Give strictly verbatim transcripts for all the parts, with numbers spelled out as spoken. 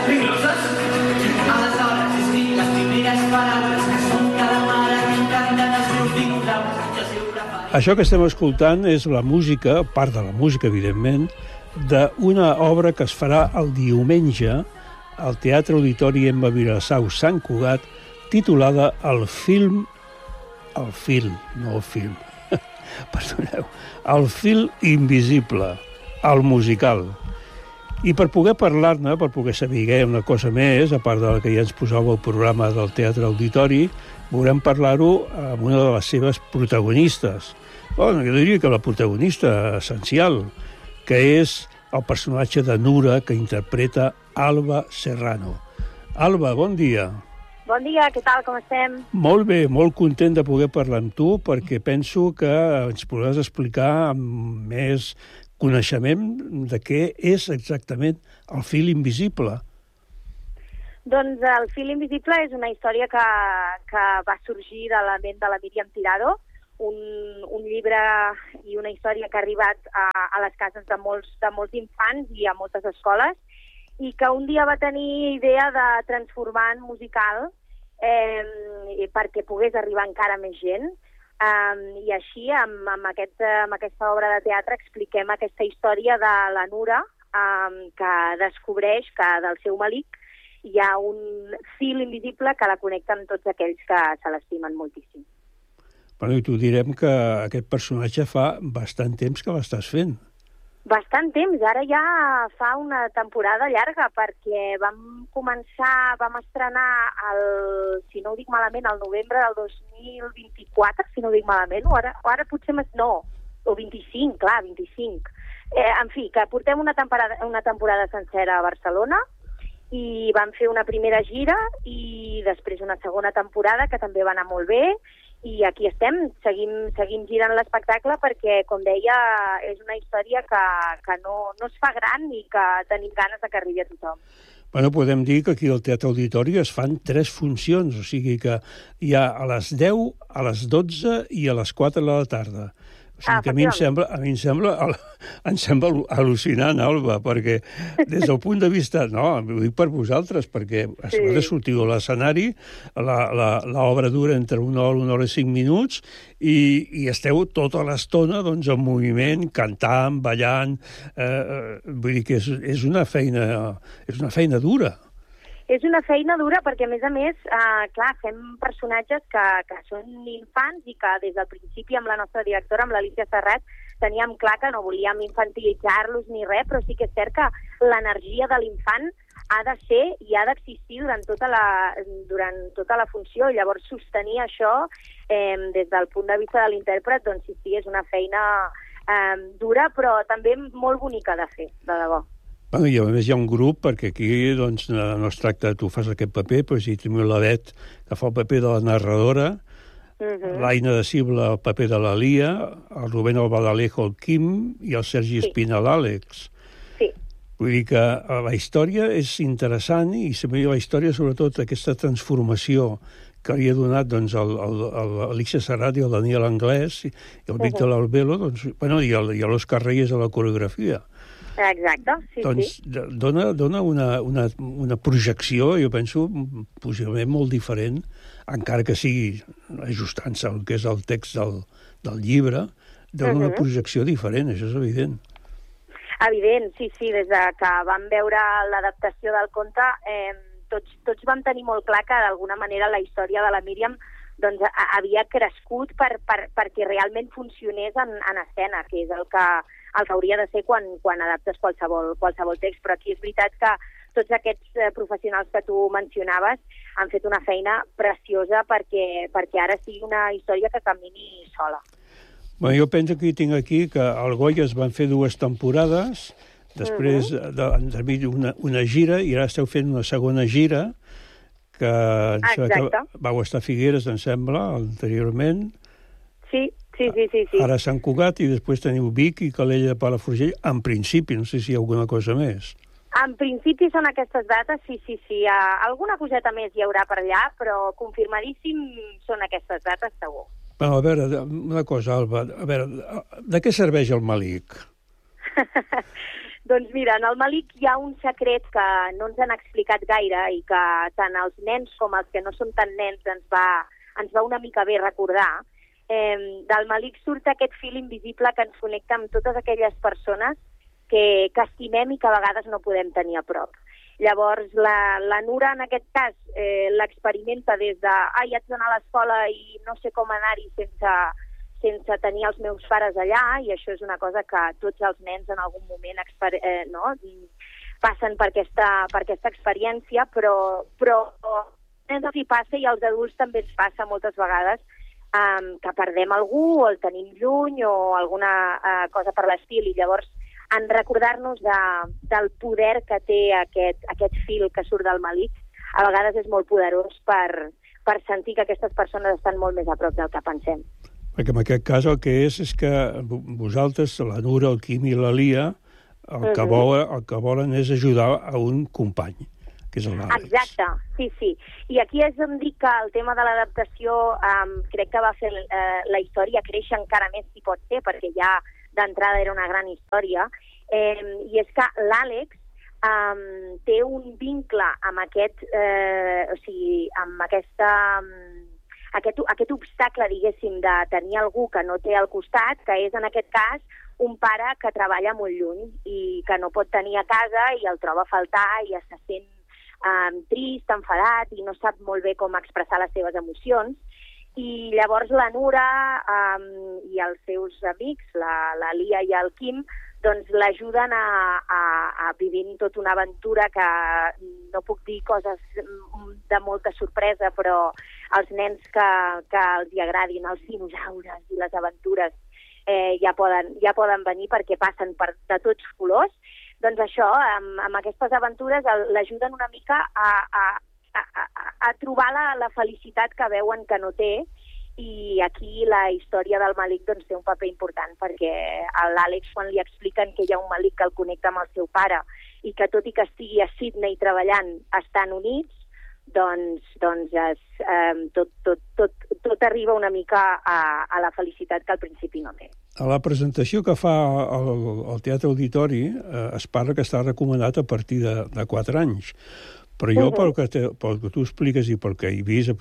Glosses? Aleshores escric les primeres paraules que són cada mare que encanten els meus dinosaures. Jo sempre faig... Això que estem escoltant és la música, part de la música, evidentment, d'una obra que es farà el diumenge al Teatre Auditori Emma Vilassau Sant Cugat, titulada El film... El film, no el film. Perdoneu. El fil invisible, el musical. I per poder parlar-ne, per poder saber una cosa més, a part de la que ja ens posava el programa del Teatre Auditori, volem parlar-ho amb una de les seves protagonistes. Bueno, jo diria que la protagonista essencial, que és el personatge de Nura que interpreta Alba Serrano. Alba, bon dia. Bon dia, què tal, com estem? Molt bé, molt content de poder parlar amb tu, perquè penso que ens podràs explicar amb més coneixement de què és exactament el fil invisible. Doncs el fil invisible és una història que, que va sorgir de la ment de la Míriam Tirado, un, un llibre i una història que ha arribat a, a les cases de molts, de molts infants i a moltes escoles, i que un dia va tenir idea de transformar en musical eh, perquè pogués arribar encara més gent. Um, I així, amb, amb, aquest, amb aquesta obra de teatre, expliquem aquesta història de la Nura, um, que descobreix que del seu malic hi ha un fil invisible que la connecta amb tots aquells que se l'estimen moltíssim. Bueno, i t'ho direm que aquest personatge fa bastant temps que l'estàs fent. Bastant temps, ara ja fa una temporada llarga, perquè vam començar, vam estrenar, el, si no ho dic malament, el novembre del dos mil vint-i-quatre, si no ho dic malament, o ara, o ara potser més, no, o vint-i-cinc, clar, vint-i-cinc. Eh, en fi, que portem una temporada, una temporada sencera a Barcelona, i vam fer una primera gira, i després una segona temporada, que també va anar molt bé, i aquí estem, seguim, seguim girant l'espectacle perquè, com deia, és una història que, que no, no es fa gran i que tenim ganes de que arribi a tothom. Bueno, podem dir que aquí al Teatre Auditori es fan tres funcions, o sigui que hi ha a les deu, a les dotze i a les quatre de la tarda. O sigui Ah, que a mi em sembla, a mi em sembla, em sembla al·lucinant, Alba, perquè des del punt de vista... No, ho dic per vosaltres, perquè a sobre de sortiu a l'escenari, l'obra dura entre una hora i una hora i cinc minuts, i, i esteu tota l'estona doncs, en moviment, cantant, ballant... Eh, vull dir que és, és, una feina, és una feina dura. És una feina dura perquè, a més a més, eh, clar, fem personatges que, que són infants i que des del principi amb la nostra directora, amb l'Alicia Serrat, teníem clar que no volíem infantilitzar-los ni res, però sí que és cert que l'energia de l'infant ha de ser i ha d'existir durant tota la, durant tota la funció. Llavors, sostenir això eh, des del punt de vista de l'intèrpret, doncs sí, sí, és una feina eh, dura, però també molt bonica de fer, de debò. Bueno, i a més hi ha un grup, perquè aquí doncs, no es tracta tu fas aquest paper, però si tenim la Bet, que fa el paper de la narradora, uh-huh. l'Aina de Cibla, el paper de la Lia, el Rubén Albadalejo, el Quim, i el Sergi sí. Espina, l'Àlex. Sí. Vull dir que la història és interessant, i la història, sobretot, aquesta transformació que li ha donat doncs, l'Alicia Serrat i el Daniel Anglès, i el Víctor uh-huh. Albelo, doncs, bueno, i l'Òscar Reyes a la coreografia. Exacte, sí, doncs, sí. Doncs dona, dona una, una, una projecció, jo penso, possiblement molt diferent, encara que sigui ajustant-se al que és el text del, del llibre, dona uh-huh. una projecció diferent, això és evident. Evident, sí, sí, des de que vam veure l'adaptació del conte, eh, tots, tots vam tenir molt clar que d'alguna manera la història de la Míriam doncs, havia crescut per, per, perquè realment funcionés en, en escena, que és el que, el que hauria de ser quan, quan adaptes qualsevol, qualsevol text. Però aquí és veritat que tots aquests eh, professionals que tu mencionaves han fet una feina preciosa perquè, perquè ara sigui una història que camini sola. Bueno, jo penso que tinc aquí que al Goya es van fer dues temporades, després uh-huh. de, de una, una gira, i ara esteu fent una segona gira, que, que vau estar a Figueres, em sembla, anteriorment. Sí, sí, sí, sí. sí. Ara Sant Cugat, i després teniu Vic i Calella de Palafrugell, en principi, no sé si hi ha alguna cosa més. En principi són aquestes dates, sí, sí, sí. Alguna coseta més hi haurà per allà, però confirmadíssim són aquestes dates, segur. Bueno, a veure, una cosa, Alba, a veure, de què serveix el malic? Doncs mira, en el Malik hi ha un secret que no ens han explicat gaire i que tant els nens com els que no són tan nens ens va, ens va una mica bé recordar. Eh, del Malik surt aquest fil invisible que ens connecta amb totes aquelles persones que, que estimem i que a vegades no podem tenir a prop. Llavors, la, la Nura, en aquest cas, eh, l'experimenta des de ai, haig d'anar a l'escola i no sé com anar-hi sense, sense tenir els meus pares allà, i això és una cosa que tots els nens en algun moment exper eh, no? passen per aquesta, per aquesta experiència, però, però els nens hi passa i als adults també ens passa moltes vegades um, que perdem algú o el tenim lluny o alguna uh, cosa per l'estil, i llavors en recordar-nos de, del poder que té aquest, aquest fil que surt del Malik, a vegades és molt poderós per, per sentir que aquestes persones estan molt més a prop del que pensem. Perquè en aquest cas el que és és que vosaltres, la Nura, el Quim i la Lia, el que, vol, el que volen és ajudar a un company, que és l'Àlex. Exacte, sí, sí. I aquí és on dic que el tema de l'adaptació um, crec que va fer uh, la història créixer encara més, si pot ser, perquè ja d'entrada era una gran història, eh, i és que l'Àlex um, té un vincle amb aquest, eh, o sigui, amb aquesta, um, aquest, aquest obstacle, diguéssim, de tenir algú que no té al costat, que és, en aquest cas, un pare que treballa molt lluny i que no pot tenir a casa i el troba a faltar i se sent um, trist, enfadat i no sap molt bé com expressar les seves emocions. I llavors la Nura um, i els seus amics, la, la Lia i el Quim, doncs l'ajuden a, a, a vivint tota una aventura que no puc dir coses de molta sorpresa, però els nens que, que els hi agradin els dinosaures i les aventures eh, ja, poden, ja poden venir perquè passen per, de tots colors. Doncs això, amb, amb aquestes aventures l'ajuden una mica a, a A, a, a trobar la, la felicitat que veuen que no té, i aquí la història del Malik doncs, té un paper important, perquè a l'Àlex, quan li expliquen que hi ha un Malik que el connecta amb el seu pare i que tot i que estigui a Sydney treballant estan units, doncs, doncs es, eh, tot, tot, tot, tot arriba una mica a, a la felicitat que al principi no té. A la presentació que fa al, al Teatre Auditori eh, es parla que està recomanat a partir de, de quatre anys. Però jo, pel que, te, pel que tu expliques i pel que he vist,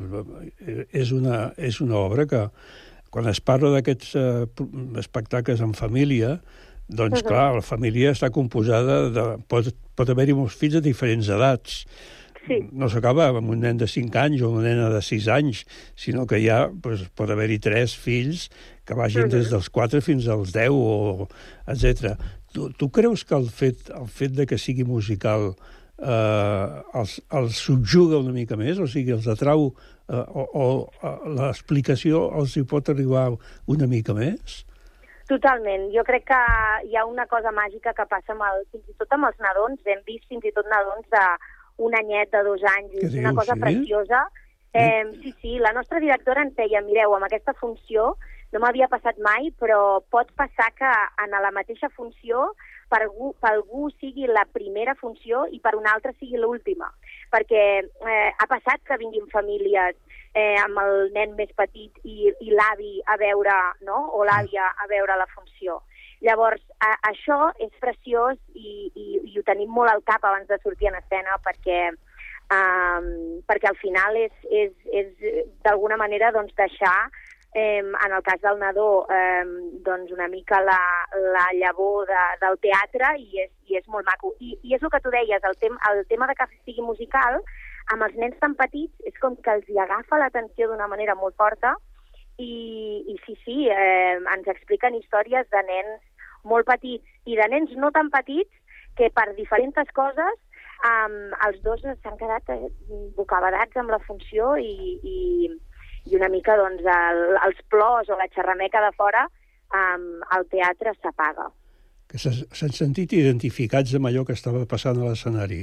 és una, és una obra que, quan es parla d'aquests uh, espectacles en família, doncs, uh -huh. clar, la família està composada de... Pot, pot haver-hi molts fills de diferents edats. Sí. No s'acaba amb un nen de cinc anys o una nena de sis anys, sinó que ja doncs, pot haver-hi tres fills que vagin uh -huh. des dels quatre fins als deu, o, etcètera. Tu, tu creus que el fet, el fet de que sigui musical Uh, els, els subjuga una mica més, o sigui, els atrau uh, o, o uh, l'explicació els hi pot arribar una mica més? Totalment. Jo crec que hi ha una cosa màgica que passa amb el, fins i tot amb els nadons. Hem vist fins i tot nadons d'un anyet, de dos anys, és una cosa sí? preciosa. Eh, sí, sí, la nostra directora ens deia, mireu, amb aquesta funció no m'havia passat mai, però pot passar que en la mateixa funció per algú, per algú sigui la primera funció i per una altra sigui l'última. Perquè eh, ha passat que vinguin famílies eh, amb el nen més petit i, i l'avi a veure, no?, o l'àvia a veure la funció. Llavors, a, això és preciós i, i, i ho tenim molt al cap abans de sortir en escena, perquè, um, perquè al final és, és, és d'alguna manera doncs, deixar Eh, en el cas del nadó, eh, doncs una mica la, la llavor de, del teatre, i és, i és molt maco. I, i és el que tu deies, el, tem, el tema de que sigui musical, amb els nens tan petits, és com que els hi agafa l'atenció d'una manera molt forta, i, i sí, sí, eh, ens expliquen històries de nens molt petits i de nens no tan petits, que per diferents coses eh, els dos s'han quedat bocabadats amb la funció i... i i una mica doncs, el, els plors o la xerrameca de fora um, al teatre s'apaga. Que s'han sentit identificats amb allò que estava passant a l'escenari?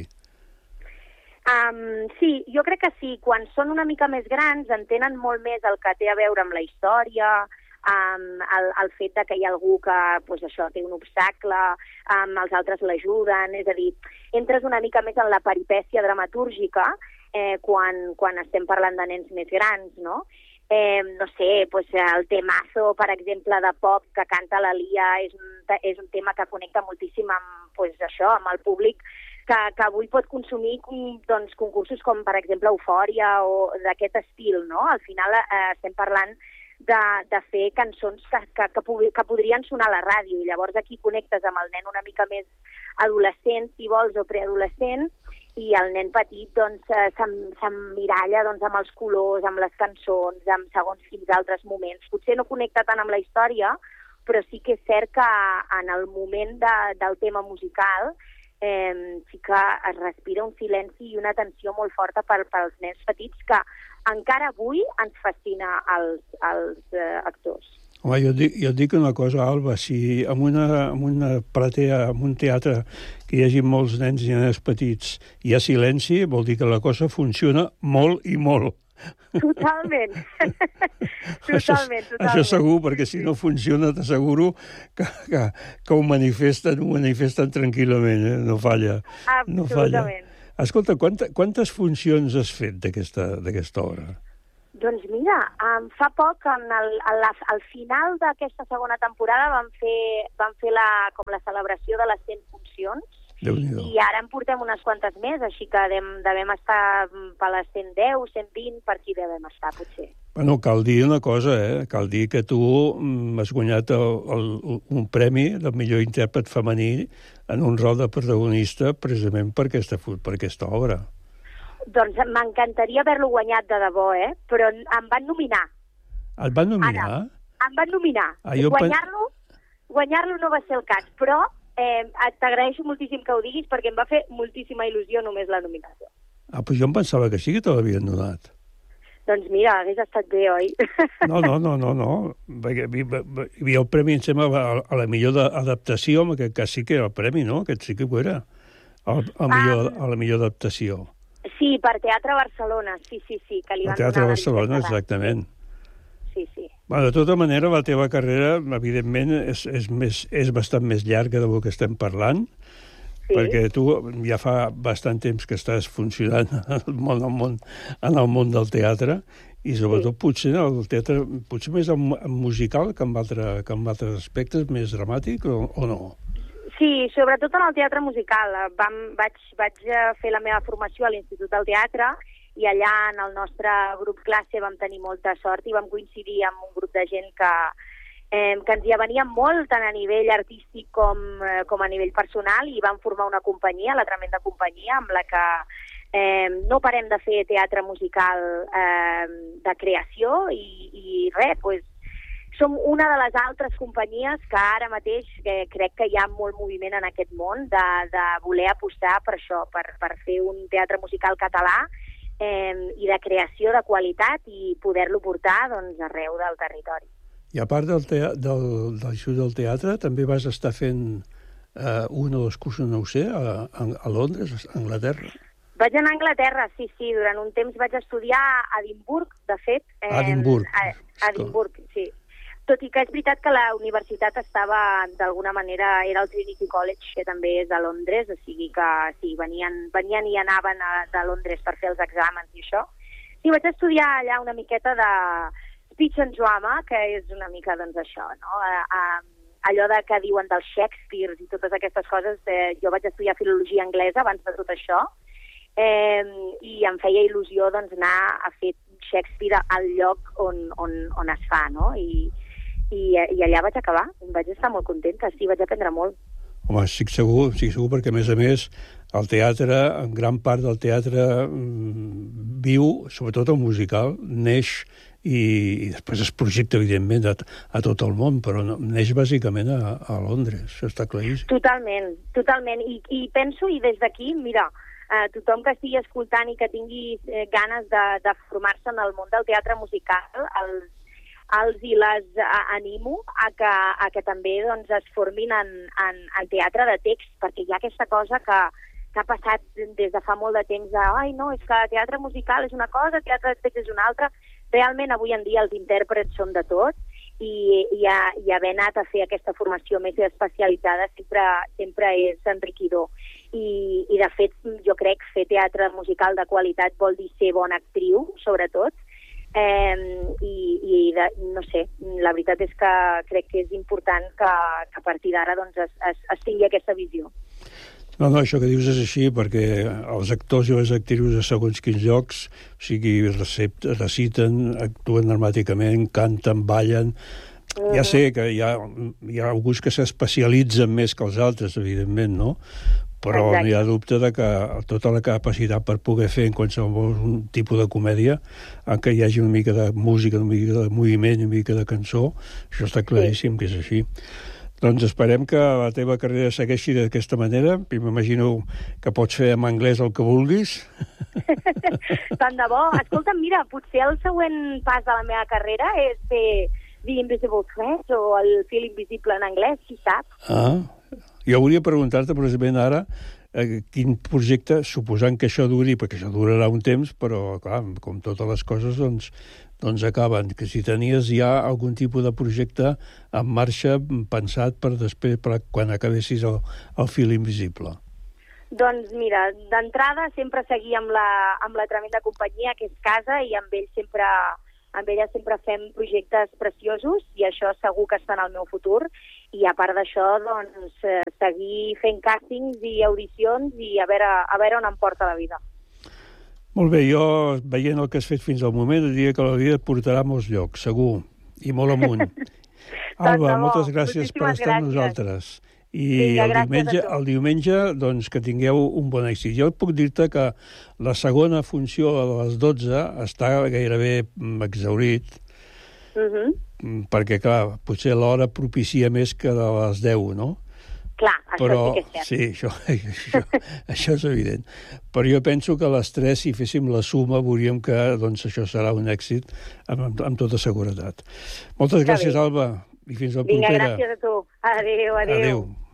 Um, sí, jo crec que sí. Quan són una mica més grans entenen molt més el que té a veure amb la història, um, el, el fet de que hi ha algú que pues, això té un obstacle, um, els altres l'ajuden, és a dir, entres una mica més en la peripècia dramatúrgica, Eh, quan, quan estem parlant de nens més grans, no? Eh, no sé, pues, el temazo, per exemple, de pop que canta la Lia és un, és un tema que connecta moltíssim amb, pues, això, amb el públic que, que avui pot consumir doncs, concursos com, per exemple, Eufòria o d'aquest estil, no? Al final eh, estem parlant de, de fer cançons que, que, que, que podrien sonar a la ràdio, i llavors aquí connectes amb el nen una mica més adolescent, si vols, o preadolescent, i el nen petit doncs, s'emmiralla doncs, amb els colors, amb les cançons, amb segons quins altres moments. Potser no connecta tant amb la història, però sí que és cert que en el moment de, del tema musical eh, sí que es respira un silenci i una atenció molt forta per, pels nens petits que encara avui ens fascina als, als eh, actors. Home, jo et dic, jo et dic una cosa, Alba, si en una, en una platea, en un teatre que hi hagi molts nens i nenes petits hi ha silenci, vol dir que la cosa funciona molt i molt. Totalment. totalment, això, totalment. Això segur, perquè si no funciona t'asseguro que, que, que ho manifesten, ho manifesten tranquil·lament, eh? No falla. No falla. Escolta, quanta, quantes funcions has fet d'aquesta obra? Doncs mira, um, fa poc, en el, al, al final d'aquesta segona temporada vam fer, vam fer la, com la celebració de les cent funcions, i ara en portem unes quantes més, així que devem, devem estar per les cent deu, cent vint, per aquí devem estar, potser. Bueno, cal dir una cosa, eh? Cal dir que tu has guanyat el, el, un premi del millor intèrpret femení en un rol de protagonista precisament per aquesta, per aquesta obra. Doncs m'encantaria haver-lo guanyat de debò, eh? Però em van nominar. Et van nominar? Ara, em van nominar. Ah, jo guanyar-lo guanyar-lo no va ser el cas, però eh, t'agraeixo moltíssim que ho diguis perquè em va fer moltíssima il·lusió només la nominació. Ah, doncs jo em pensava que sí que te l'havien donat. Doncs mira, hagués estat bé, oi? No, no, no, no, no. Hi havia el premi, em sembla, a la millor adaptació, que, que sí que era el premi, no? Aquest sí que ho era. El, el millor, a la millor adaptació. Sí, per Teatre Barcelona, sí, sí, sí. Que li van Teatre Barcelona, exactament. Sí, sí. Bueno, de tota manera, la teva carrera, evidentment, és, és, més, és bastant més llarga del que estem parlant, sí. Perquè tu ja fa bastant temps que estàs funcionant en el món, en el món, en el món del teatre, i sobretot sí. potser el teatre, potser més en, en musical que en, altre, que en altres aspectes, més dramàtic, o, o no? Sí, sobretot en el teatre musical. Vam, vaig, vaig fer la meva formació a l'Institut del Teatre i allà en el nostre grup classe vam tenir molta sort i vam coincidir amb un grup de gent que, eh, que ens hi venia molt tant a nivell artístic com, eh, com a nivell personal, i vam formar una companyia, la Tremenda Companyia, amb la que eh, no parem de fer teatre musical eh, de creació i, i res, doncs, som una de les altres companyies que ara mateix eh, crec que hi ha molt moviment en aquest món de, de voler apostar per això, per, per fer un teatre musical català eh, i de creació de qualitat i poder-lo portar doncs, arreu del territori. I a part del, tea del, del show del teatre, també vas estar fent eh, un o dos cursos, no ho sé, a, a Londres, a Anglaterra? Vaig anar a Anglaterra, sí, sí. Durant un temps vaig estudiar a Edimburg, de fet. Eh, a Edimburg. A, a Edimburg, sí. Tot i que és veritat que la universitat estava, d'alguna manera, era el Trinity College, que també és a Londres, o sigui que sí, venien, venien i anaven a, de Londres per fer els exàmens i això. Sí, vaig estudiar allà una miqueta de speech and drama, que és una mica, doncs, això, no? A, a, allò de que diuen dels Shakespeare i totes aquestes coses. Eh, jo vaig estudiar filologia anglesa abans de tot això, eh, i em feia il·lusió, doncs, anar a fer Shakespeare al lloc on, on, on es fa, no? I I, i allà vaig acabar, vaig estar molt contenta, sí, vaig aprendre molt. Home, estic segur, estic segur perquè, a més a més, el teatre, en gran part del teatre, viu, sobretot el musical, neix, i, i després es projecta, evidentment, a, a tot el món, però neix bàsicament a, a Londres, això està claríssim. Totalment, totalment, I, i penso, i des d'aquí, mira, eh, tothom que estigui escoltant i que tingui eh, ganes de, de formar-se en el món del teatre musical, els els i les animo a que, a que també doncs, es formin en, en, en teatre de text, perquè hi ha aquesta cosa que, que ha passat des de fa molt de temps de ai, no, és que teatre musical és una cosa, teatre de text és una altra. Realment, avui en dia els intèrprets són de tot, i, i, a, i haver anat a fer aquesta formació més especialitzada sempre, sempre és enriquidor. I, I, de fet, jo crec que fer teatre musical de qualitat vol dir ser bona actriu, sobretot, Eh, i, i de, no sé, la veritat és que crec que és important que, que a partir d'ara doncs, es, es, es tingui aquesta visió. No, no, això que dius és així, perquè els actors i les actrius de segons quins llocs, o sigui, reciten, actuen dramàticament, canten, ballen. Uh-huh. Ja sé que hi ha, hi ha alguns que s'especialitzen més que els altres, evidentment, no? Però no hi ha dubte de que tota la capacitat per poder fer en qualsevol tipus de comèdia, en què hi hagi una mica de música, una mica de moviment, una mica de cançó, això està claríssim que és així. Doncs esperem que la teva carrera segueixi d'aquesta manera, i m'imagino que pots fer en anglès el que vulguis. Tant de bo. Escolta'm, mira, potser el següent pas de la meva carrera és fer The Invisible Thread o el fil invisible en anglès, si saps. Ah, jo volia preguntar-te precisament ara eh, quin projecte, suposant que això duri, perquè això durarà un temps, però, clar, com totes les coses, doncs, doncs acaben. Que si tenies ja algun tipus de projecte en marxa pensat per després, per quan acabessis el, el fil invisible. Doncs mira, d'entrada sempre seguir amb la, amb la tremenda companyia que és Casa, i amb ell sempre... amb ella sempre fem projectes preciosos i això segur que està en el meu futur. I a part d'això, doncs, eh, seguir fent càstings i audicions i a veure, a veure on em porta la vida. Molt bé, jo, veient el que has fet fins al moment, diria que la vida et portarà a molts llocs, segur, i molt amunt. Alba, moltes gràcies per estar amb nosaltres. I Vinga, el diumenge, el diumenge doncs, que tingueu un bon èxit. Jo puc dir-te que la segona funció a les dotze està gairebé exhaurit, Uh-huh. perquè, clar, potser l'hora propicia més que de les deu, no? Clar, això Però, sí que és cert. sí, això, això, això és evident. Però jo penso que a les tres, si féssim la suma, veuríem que doncs, això serà un èxit amb, amb tota seguretat. Moltes gràcies, Alba, i fins la propera. Vinga, gràcies a tu. Adéu, adéu. Adéu.